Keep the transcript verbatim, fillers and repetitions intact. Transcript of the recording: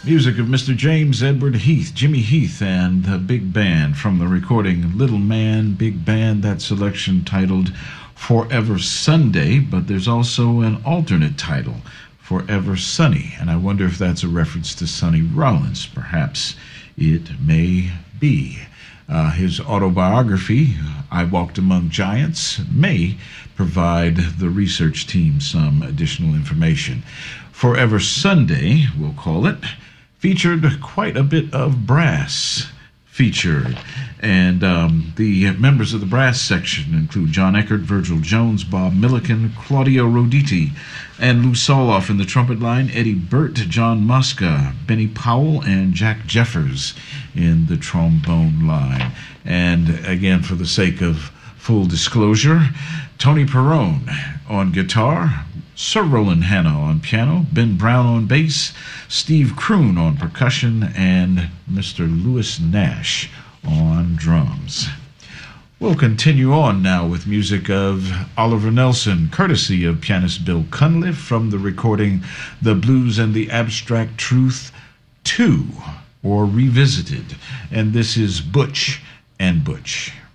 Music of Mister James Edward Heath, Jimmy Heath, and the Big Band from the recording Little Man, Big Band, that selection titled Forever Sunday, but there's also an alternate title, Forever Sunny, and I wonder if that's a reference to Sonny Rollins. Perhaps it may be. Uh, his autobiography, I Walked Among Giants, may provide the research team some additional information. Forever Sunday, we'll call it, featured quite a bit of brass featured. And um, the members of the brass section include John Eckert, Virgil Jones, Bob Milliken, Claudio Roditi, and Lou Soloff in the trumpet line, Eddie Burt, John Muska, Benny Powell, and Jack Jeffers in the trombone line. And again, for the sake of full disclosure, Tony Perrone on guitar, Sir Roland Hanna on piano, Ben Brown on bass, Steve Kroon on percussion, and Mister Louis Nash on drums. We'll continue on now with music of Oliver Nelson, courtesy of pianist Bill Cunliffe, from the recording The Blues and the Abstract Truth two, or Revisited. And this is Butch and Butch.